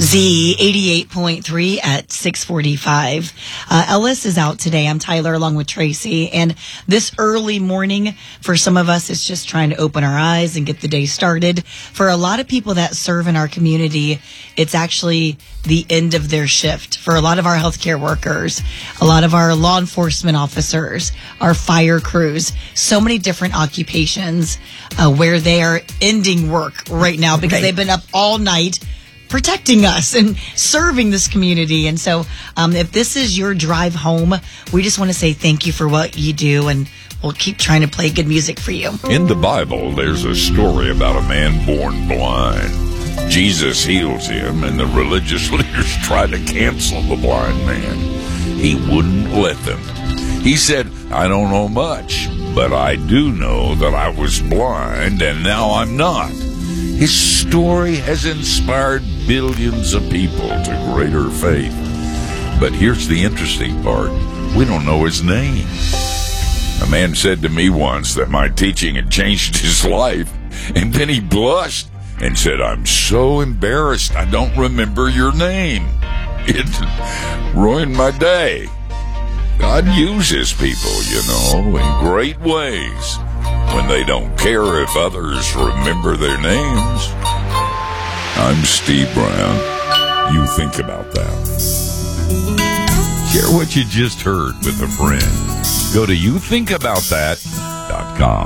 Z 88.3 at 6:45. Ellis is out today. I'm Tyler along with Tracy. And this early morning, for some of us, it's just trying to open our eyes and get the day started. For a lot of people that serve in our community, it's actually the end of their shift. For a lot of our healthcare workers, a lot of our law enforcement officers, our fire crews, so many different occupations where they are ending work right now because they've been up all night protecting us and serving this community. And so if this is your drive home, we just want to say thank you for what you do, and we'll keep trying to play good music for you. In the Bible, there's a story about a man born blind. Jesus heals him, and the religious leaders try to cancel the blind man. He wouldn't let them. He said, "I don't know much, but I do know that I was blind, and now I'm not." His story has inspired billions of people to greater faith. But here's the interesting part. We don't know his name. A man said to me once that my teaching had changed his life, and then he blushed and said, "I'm so embarrassed I don't remember your name." It ruined my day. God uses people, in great ways when they don't care if others remember their names. I'm Steve Brown. You think about that. Share what you just heard with a friend. Go to youthinkaboutthat.com.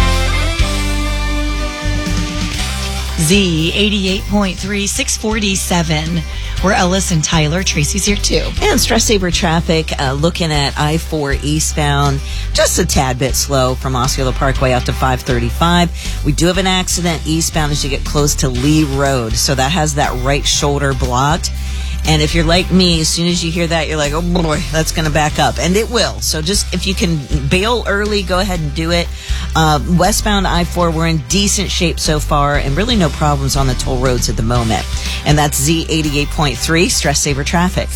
Z 88.3, 647. We're Ellis and Tyler. Tracy's here too. And Stress Saver traffic, looking at I-4 eastbound, just a tad bit slow from Osceola Parkway out to 535. We do have an accident eastbound as you get close to Lee Road, so that has that right shoulder blocked. And if you're like me, as soon as you hear that, you're like, oh boy, that's going to back up. And it will. So just if you can bail early, go ahead and do it. Westbound I-4, we're in decent shape so far, and really no problems on the toll roads at the moment. And that's Z 88.3, Stress Saver traffic.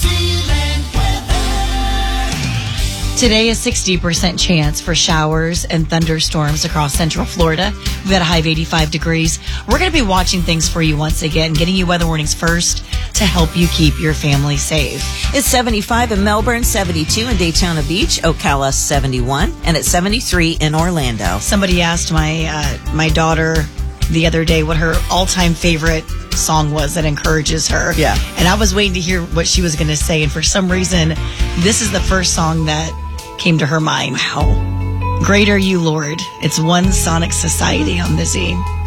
Today, a 60% chance for showers and thunderstorms across central Florida. We've got a high of 85 degrees. We're going to be watching things for you once again, getting you weather warnings first to help you keep your family safe. It's 75 in Melbourne, 72 in Daytona Beach, Ocala 71, and it's 73 in Orlando. Somebody asked my daughter the other day what her all-time favorite song was that encourages her. Yeah. And I was waiting to hear what she was going to say, and for some reason, this is the first song that came to her mind. Wow. Great Are You, Lord. It's One Sonic Society on the Z.